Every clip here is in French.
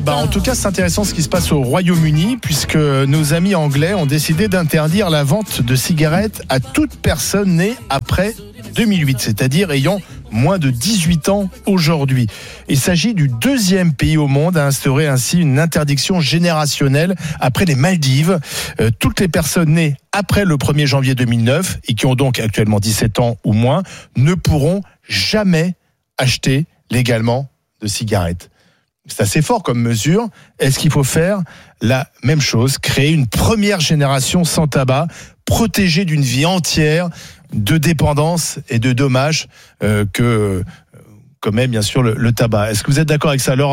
En tout cas, c'est intéressant ce qui se passe au Royaume-Uni, puisque nos amis anglais ont décidé d'interdire la vente de cigarettes à toute personne née après 2008, c'est-à-dire ayant moins de 18 ans aujourd'hui. Il s'agit du deuxième pays au monde à instaurer ainsi une interdiction générationnelle après les Maldives. Toutes les personnes nées après le 1er janvier 2009 et qui ont donc actuellement 17 ans ou moins ne pourront jamais acheter légalement de cigarettes. C'est assez fort comme mesure. Est-ce qu'il faut faire la même chose, créer une première génération sans tabac, protégée d'une vie entière de dépendance et de dommages que commet bien sûr le tabac. Est-ce que vous êtes d'accord avec ça, Laura ?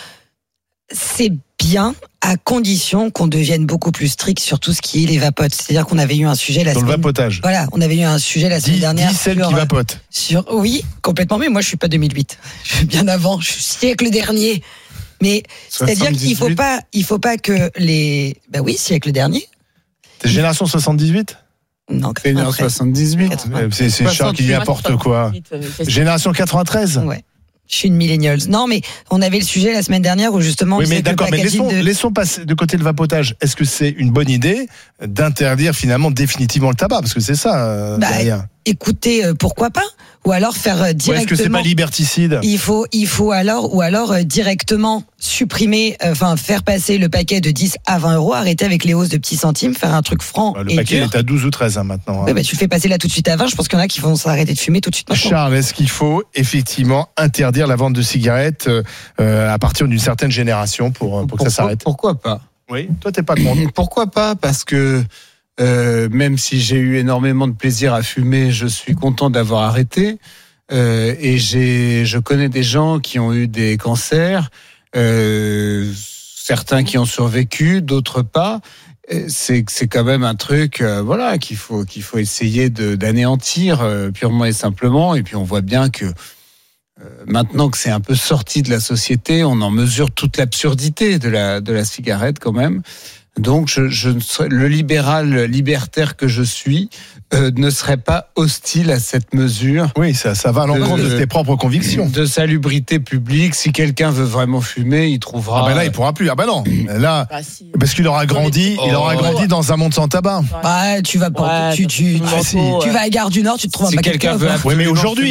C'est bien, à condition qu'on devienne beaucoup plus strict sur tout ce qui est les vapotes. C'est-à-dire qu'on avait eu un sujet Dans le vapotage. Voilà, on avait eu un sujet la semaine dernière. Dis celle qui vapote. Oui, complètement. Mais moi, je suis pas 2008. Je suis bien avant. Je suis siècle dernier. Mais c'est-à-dire qu'il faut pas que les. Siècle dernier. T'es génération 78 ? Non, 78. C'est Charles qui dit n'importe quoi. Génération 93 ? Ouais. Je suis une millennials. Non, mais on avait le sujet la semaine dernière où justement. Oui, mais d'accord, mais laissons passer de côté le vapotage. Est-ce que c'est une bonne idée d'interdire finalement définitivement le tabac ? Parce que c'est ça derrière. Écoutez, pourquoi pas ? Ou alors faire directement. Ou est-ce que c'est pas liberticide ? Il faut alors directement supprimer, faire passer le paquet de 10 à 20 euros, arrêter avec les hausses de petits centimes, faire un truc franc. Le paquet est à 12 ou 13 maintenant. Tu le fais passer là tout de suite à 20. Je pense qu'il y en a qui vont s'arrêter de fumer tout de suite maintenant. Charles, est-ce qu'il faut effectivement interdire la vente de cigarettes à partir d'une certaine génération pour que ça s'arrête ? Pourquoi pas ? Oui, toi t'es pas contre. Pourquoi pas ? Parce que même si j'ai eu énormément de plaisir à fumer, je suis content d'avoir arrêté. Et je connais des gens qui ont eu des cancers, certains qui ont survécu, d'autres pas. C'est quand même un truc, qu'il faut essayer d'anéantir purement et simplement. Et puis on voit bien que maintenant que c'est un peu sorti de la société, on en mesure toute l'absurdité de la cigarette quand même. Donc, le libertaire que je suis ne serait pas hostile à cette mesure. Oui, ça va à l'encontre de tes propres convictions. De salubrité publique. Si quelqu'un veut vraiment fumer, il trouvera. Là, il pourra plus. Non. Là, parce qu'il aura grandi, dans un monde sans tabac. Tu vas pas. Tu vas à Gare du Nord, tu te trouves un paquet de quelqu'un veut. Oui, mais aujourd'hui,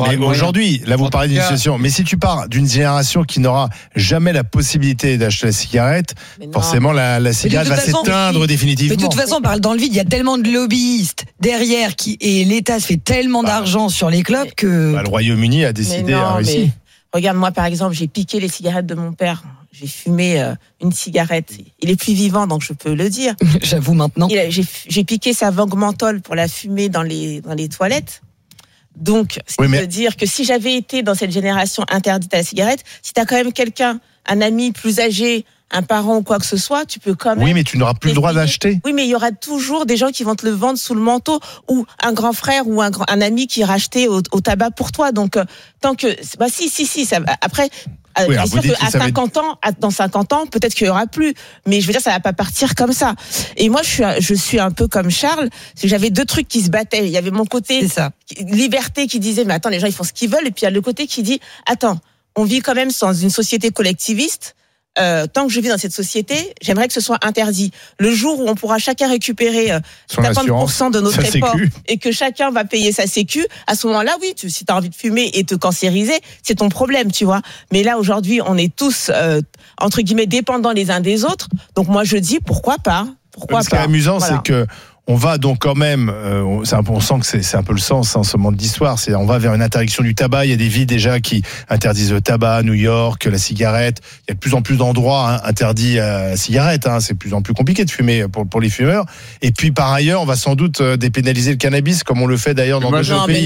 là, vous parlez d'une situation. Mais si tu pars d'une génération qui n'aura jamais la possibilité d'acheter la cigarette, forcément, la cigarette va s'éteindre définitivement. Mais de toute façon, on parle dans le vide. Il y a tellement de lobbyistes derrière et l'État se fait tellement d'argent sur les clubs que. Le Royaume-Uni a décidé, a réussi. Regarde, moi, par exemple, j'ai piqué les cigarettes de mon père. J'ai fumé une cigarette. Il est plus vivant, donc je peux le dire. J'avoue maintenant. J'ai piqué sa Vogue menthol pour la fumer dans les toilettes. Donc, veut dire que si j'avais été dans cette génération interdite à la cigarette, si t'as quand même quelqu'un, un ami plus âgé, un parent ou quoi que ce soit, tu peux quand même. Oui, mais tu n'auras plus le droit d'acheter. Oui, mais il y aura toujours des gens qui vont te le vendre sous le manteau, ou un grand frère ou un ami qui ira acheter au tabac pour toi. Donc, tant que, si, ça, après. Oui, c'est sûr qu'à 50 ans, dans 50 ans, peut-être qu'il y aura plus. Mais je veux dire, ça va pas partir comme ça. Et moi, je suis un peu comme Charles. J'avais deux trucs qui se battaient. Il y avait mon côté liberté qui disait, mais attends, les gens, ils font ce qu'ils veulent. Et puis, il y a le côté qui dit, attends, on vit quand même dans une société collectiviste. Tant que je vis dans cette société, j'aimerais que ce soit interdit. Le jour où on pourra chacun récupérer 50% de notre effort et que chacun va payer sa sécu, à ce moment-là, oui, si tu as envie de fumer et te cancériser, c'est ton problème, tu vois. Mais là, aujourd'hui, on est tous, entre guillemets, dépendants les uns des autres. Donc moi, je dis, pourquoi pas ? Ce qui est amusant, c'est que on va donc quand même, on sent que c'est un peu le sens en ce moment de l'histoire, on va vers une interdiction du tabac. Il y a des villes déjà qui interdisent le tabac, New York, la cigarette. Il y a de plus en plus d'endroits interdits à la cigarette. C'est de plus en plus compliqué de fumer pour les fumeurs. Et puis par ailleurs, on va sans doute dépénaliser le cannabis, comme on le fait d'ailleurs dans d'autres pays.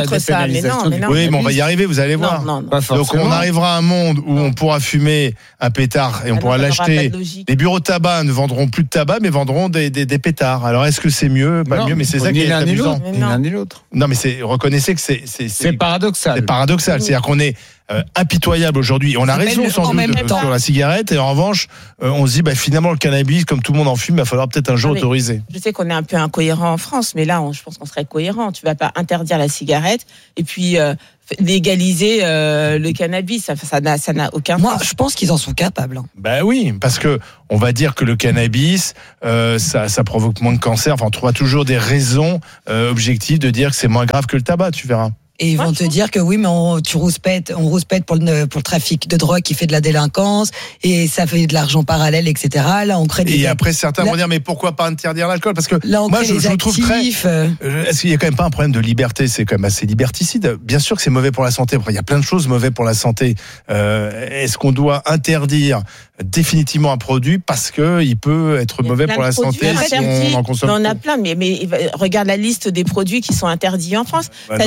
Oui, mais on va y arriver, vous allez voir. Non. Donc on arrivera à un monde où on pourra fumer un pétard et on pourra l'acheter. Les bureaux de tabac ne vendront plus de tabac, mais vendront des pétards. Alors est-ce que c'est mieux, pas mieux, mais c'est ça qui est amusant. Ni l'un ni l'autre. Non, mais reconnaissez que c'est paradoxal. C'est paradoxal, c'est-à-dire qu'on est impitoyable aujourd'hui. On a raison sans doute sur la cigarette, et en revanche, on se dit finalement le cannabis, comme tout le monde en fume, il va falloir peut-être un jour autoriser. Je sais qu'on est un peu incohérent en France, mais là, je pense qu'on serait cohérent. Tu vas pas interdire la cigarette et puis légaliser le cannabis. Ça n'a aucun sens. Moi, je pense qu'ils en sont capables. Ben oui, parce que on va dire que le cannabis, ça provoque moins de cancer. Enfin, on trouvera toujours des raisons objectives de dire que c'est moins grave que le tabac, tu verras. Et ils vont te dire que oui, mais on rouspète pour le trafic de drogue qui fait de la délinquance et ça fait de l'argent parallèle, etc. Là, on crée des. Et après, certains vont dire, mais pourquoi pas interdire l'alcool ? Parce que là, moi, je trouve très. Est-ce qu'il y a quand même pas un problème de liberté ? C'est quand même assez liberticide. Bien sûr que c'est mauvais pour la santé. Après, il y a plein de choses mauvaises pour la santé. Est-ce qu'on doit interdire définitivement un produit parce que il peut être mauvais pour la santé si on en consomme? On a plein, mais regarde la liste des produits qui sont interdits en France. T'as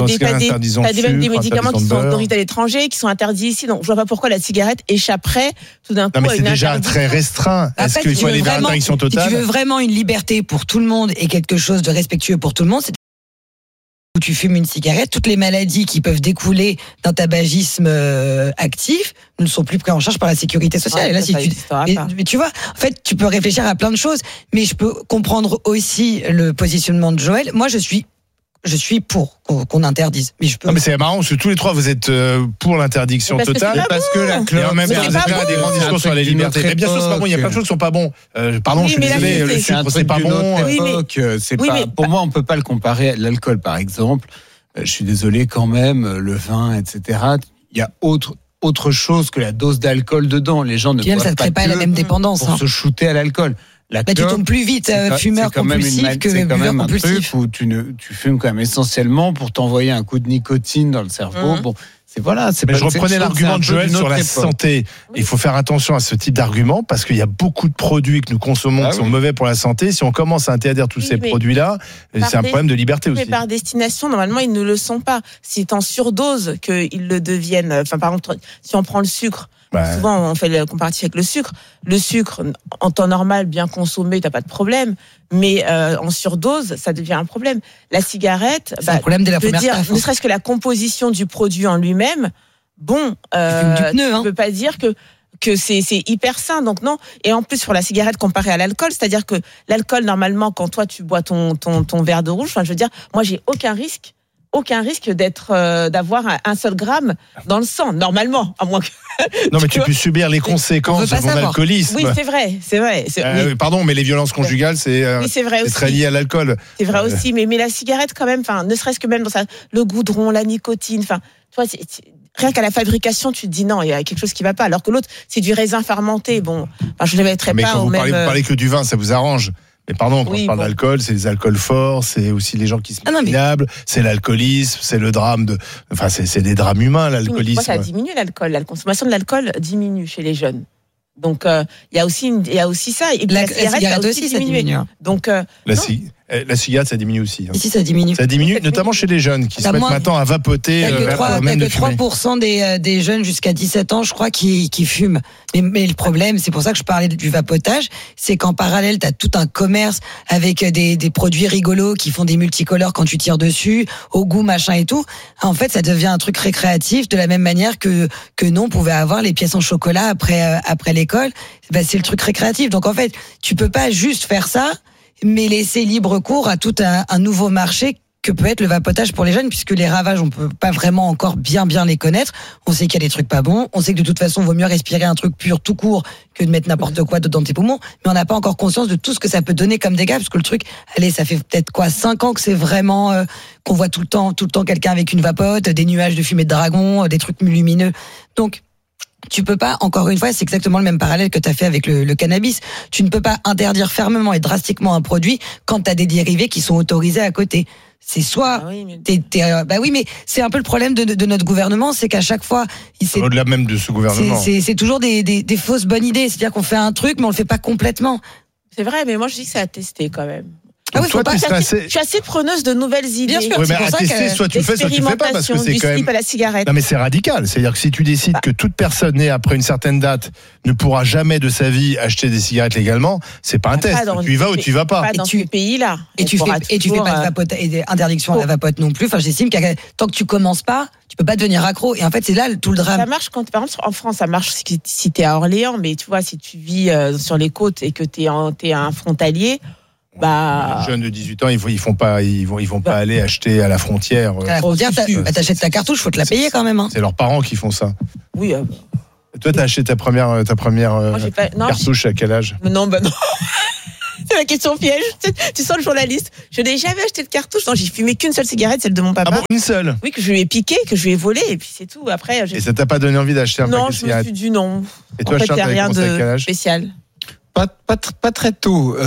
des médicaments qui sont autorisés à l'étranger, qui sont interdits ici. Donc, je vois pas pourquoi la cigarette échapperait tout d'un coup à une interdiction. Mais c'est déjà très restreint. Est-ce qu'il faut aller vers l'interdiction totale ? Si tu veux vraiment une liberté pour tout le monde et quelque chose de respectueux pour tout le monde, c'est où tu fumes une cigarette, toutes les maladies qui peuvent découler d'un tabagisme actif ne sont plus prises en charge par la sécurité sociale. Ouais, et là, mais tu vois, en fait, tu peux réfléchir à plein de choses, mais je peux comprendre aussi le positionnement de Joël. Moi, je suis pour qu'on interdise. Mais je peux. Non, mais c'est marrant parce que tous les trois vous êtes pour l'interdiction totale parce que la clope. Et en même temps, vous êtes des grands discours sur la liberté. Mais bien sûr, c'est pas bon. Il y a plein de choses qui sont pas bons. Pardon, je suis désolé. Le sucre, c'est pas bon. Pour moi, on peut pas le comparer à l'alcool, par exemple. Je suis désolé quand même. Le vin, etc. Il y a autre chose que la dose d'alcool dedans. Les gens ne boivent ça ne crée pas la même dépendance pour se shooter à l'alcool. La clope, tu tombes plus vite fumeur compulsif que buveur compulsif. Où tu fumes quand même essentiellement pour t'envoyer un coup de nicotine dans le cerveau. Bon, mais je reprenais l'argument de Joël sur la santé. Il faut faire attention à ce type d'argument parce qu'il y a beaucoup de produits que nous consommons qui sont mauvais pour la santé. Si on commence à interdire tous ces produits-là, c'est un problème de liberté aussi. Mais par destination, normalement, ils ne le sont pas. C'est en surdose qu'ils le deviennent. Enfin, par exemple, si on prend le sucre, souvent on fait le comparatif avec le sucre. Le sucre, en temps normal, bien consommé, t'as pas de problème. Mais en surdose, ça devient un problème. La cigarette, c'est un problème dès la première taf. Ne serait-ce que la composition du produit en lui-même, tu peux pas dire que c'est hyper sain. Donc non. Et en plus, pour la cigarette comparée à l'alcool, c'est-à-dire que l'alcool, normalement, quand toi tu bois ton verre de rouge, enfin, je veux dire, moi j'ai aucun risque d'avoir un seul gramme dans le sang, normalement, à moins que. Non, mais tu peux subir les conséquences de ton alcoolisme. Oui, c'est vrai. Oui. Pardon, mais les violences conjugales, c'est très lié à l'alcool. C'est vrai aussi, mais la cigarette, quand même, ne serait-ce que même dans le goudron, la nicotine, toi, rien qu'à la fabrication, tu te dis non, il y a quelque chose qui va pas. Alors que l'autre, c'est du raisin fermenté. Bon, je ne les mettrais pas au même. Vous parlez que du vin, ça vous arrange. Mais pardon, quand je parle d'alcool, c'est les alcools forts, c'est aussi les gens qui se mettent minables, c'est l'alcoolisme, c'est le drame c'est des drames humains, l'alcoolisme. Moi, ça diminue l'alcool. La consommation de l'alcool diminue chez les jeunes. Donc, il y a aussi ça. Et la cigarette aussi, ça diminue. Donc, la cigarette, ça diminue aussi. Ici, ça diminue. Ça diminue, notamment chez les jeunes qui se mettent maintenant à vapoter. Il n'y a que 3% des jeunes jusqu'à 17 ans, je crois, qui fument. Mais le problème, c'est pour ça que je parlais du vapotage, c'est qu'en parallèle, tu as tout un commerce avec des produits rigolos qui font des multicolores quand tu tires dessus, au goût, machin et tout. En fait, ça devient un truc récréatif de la même manière que nous, on pouvait avoir les pièces en chocolat après l'école. C'est le truc récréatif. Donc en fait, tu peux pas juste faire ça, mais laisser libre cours à tout un nouveau marché que peut être le vapotage pour les jeunes, puisque les ravages, on peut pas vraiment encore bien les connaître. On sait qu'il y a des trucs pas bons, on sait que de toute façon, il vaut mieux respirer un truc pur tout court que de mettre n'importe quoi dans tes poumons, mais on n'a pas encore conscience de tout ce que ça peut donner comme dégâts, parce que le truc, ça fait peut-être 5 ans que c'est vraiment qu'on voit tout le temps quelqu'un avec une vapote, des nuages de fumée de dragon, des trucs lumineux. Donc tu peux pas, encore une fois, c'est exactement le même parallèle que tu as fait avec le cannabis. Tu ne peux pas interdire fermement et drastiquement un produit quand tu as des dérivés qui sont autorisés à côté. C'est soit mais c'est un peu le problème de notre gouvernement, c'est qu'à chaque fois, au-delà même de ce gouvernement, c'est toujours des fausses bonnes idées. C'est-à-dire qu'on fait un truc, mais on le fait pas complètement. C'est vrai, mais moi je dis que c'est à tester quand même. Je suis assez preneuse de nouvelles idées. Bien sûr, mais à tester, soit tu le fais, soit tu le fais pas, parce que c'est quand même. À la cigarette. Non, mais c'est radical. C'est-à-dire que si tu décides que toute personne née après une certaine date ne pourra jamais de sa vie acheter des cigarettes légalement, c'est pas un test. Tu y vas ou tu y vas pas. Pas dans ce pays-là. Et tu fais pas de vapotage et d'interdiction à la vapote non plus. Enfin, j'estime que tant que tu commences pas, tu peux pas devenir accro. Et en fait, c'est là tout le drame. Ça marche par exemple, en France, ça marche si t'es à Orléans, mais tu vois, si tu vis sur les côtes et que t'es un frontalier. Bah. Les jeunes de 18 ans, ils vont pas aller acheter à la frontière. À la frontière, t'achètes ta cartouche, faut te la payer quand même. Hein. C'est leurs parents qui font ça. Oui. Toi, t'as acheté ta première cartouche à quel âge? Non. C'est la question piège. Tu sens le journaliste. Je n'ai jamais acheté de cartouche. Non, j'ai fumé qu'une seule cigarette, celle de mon papa. Ah bon, une seule? Oui, que je lui ai piqué, que je lui ai volé, et puis c'est tout. Après. Et ça t'a pas donné envie d'acheter un paquet de cigarettes? Non, je me suis dit non. Et toi, Charles, t'avais commencé à quel âge? Spécial. Pas très tôt.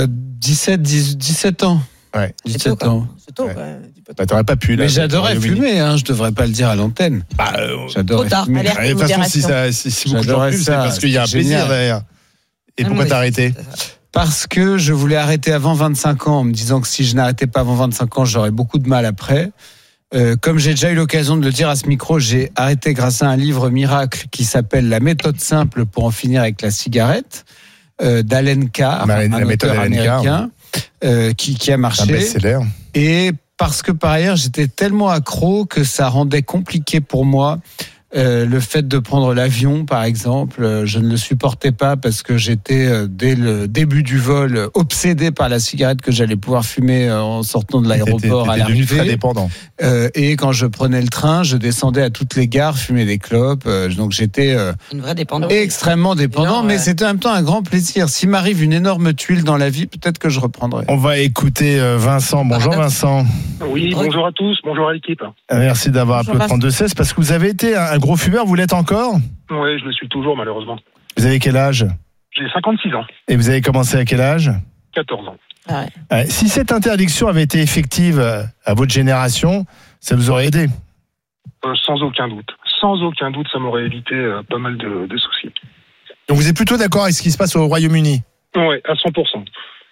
17 ans. Ouais. 17 ans. C'est tôt. Ouais. Ouais. Bah, t'aurais pas pu. Là, mais j'adorais fumer, je devrais pas le dire à l'antenne. J'adorais fumer. Alerte, de toute façon, si vous J'adorais c'est ça, parce qu'il y a un plaisir génial. derrière. Et pourquoi t'as arrêté? Parce que je voulais arrêter avant 25 ans, en me disant que si je n'arrêtais pas avant 25 ans, j'aurais beaucoup de mal après. Comme j'ai déjà eu l'occasion de le dire à ce micro, j'ai arrêté grâce à un livre miracle qui s'appelle La méthode simple pour en finir avec la cigarette, d'Allen Carr, un auteur américain, qui a marché. Un best-seller. Et parce que par ailleurs, j'étais tellement accro que ça rendait compliqué pour moi le fait de prendre l'avion, par exemple. Je ne le supportais pas parce que j'étais, dès le début du vol, obsédé par la cigarette que j'allais pouvoir fumer en sortant de l'aéroport à l'arrivée. Très dépendant. Et quand je prenais le train, je descendais à toutes les gares, fumer des clopes. Donc j'étais une vraie dépendance. Extrêmement dépendant, mais c'était en même temps un grand plaisir. S'il m'arrive une énorme tuile dans la vie, peut-être que je reprendrai. On va écouter Vincent. Bonjour Vincent. Oui, bonjour à tous, bonjour à l'équipe. Merci d'avoir appelé 3216 parce que vous avez été un gros fumeur, vous l'êtes encore? Oui, je le suis toujours malheureusement. Vous avez quel âge? J'ai 56 ans. Et vous avez commencé à quel âge? 14 ans. Ah ouais. Si cette interdiction avait été effective à votre génération, ça vous aurait aidé? Sans aucun doute. Sans aucun doute, ça m'aurait évité pas mal de soucis. Donc vous êtes plutôt d'accord avec ce qui se passe au Royaume-Uni? Oui, à 100%.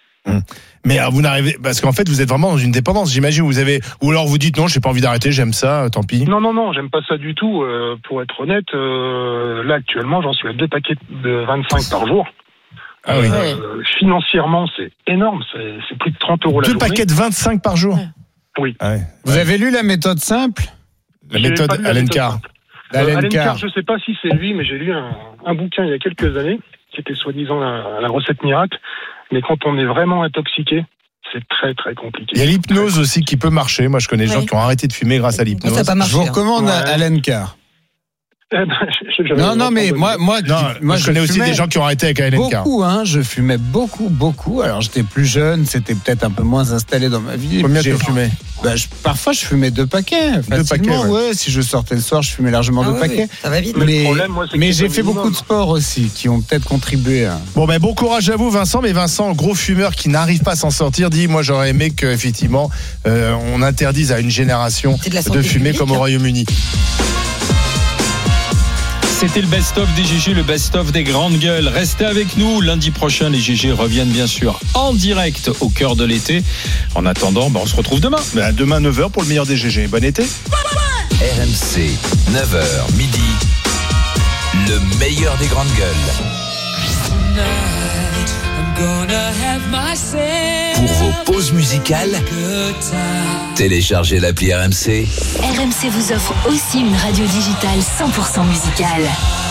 Mais vous n'arrivez, parce qu'en fait vous êtes vraiment dans une dépendance, j'imagine. Ou alors vous dites non, j'ai pas envie d'arrêter, j'aime ça, tant pis. Non, j'aime pas ça du tout. Pour être honnête, là actuellement, j'en suis à 2 paquets de 25 par jour. Ah oui. Financièrement, c'est énorme. C'est plus de 30 € la journée. 2 paquets de 25 par jour? Oui. Ah ouais. Vous avez lu La méthode simple? La méthode Allen Carr. Allen Carr, je sais pas si c'est lui, mais j'ai lu un bouquin il y a quelques années qui était soi-disant la recette miracle. Mais quand on est vraiment intoxiqué, c'est très très compliqué. Il y a l'hypnose aussi qui peut marcher. Moi, je connais des gens qui ont arrêté de fumer grâce à l'hypnose. Ça a pas marché, je vous recommande Ouais. Allen Carr. Non, mais moi, je connais aussi des gens qui ont arrêté avec Allen Carr. Beaucoup, je fumais beaucoup. Alors j'étais plus jeune, c'était peut-être un peu moins installé dans ma vie. Combien tu fumais? Parfois je fumais 2 paquets. Facilement, ouais. Si je sortais le soir, je fumais largement 2 paquets. Ça va vite. Mais, problème, moi, c'est mais que j'ai c'est fait le minimum. beaucoup de sport aussi, qui ont peut-être contribué à... Bon courage à vous Vincent. Mais Vincent, gros fumeur qui n'arrive pas à s'en sortir, dit moi j'aurais aimé qu'effectivement on interdise à une génération de fumer comme au Royaume-Uni. C'était le best-of des GG, le best-of des grandes gueules. Restez avec nous. Lundi prochain, les GG reviennent bien sûr en direct au cœur de l'été. En attendant, on se retrouve demain. Demain 9h pour le meilleur des GG. Bon été. RMC, 9h midi, le meilleur des grandes gueules. Pour vos pauses musicales, téléchargez l'appli RMC. RMC vous offre aussi une radio digitale 100% musicale.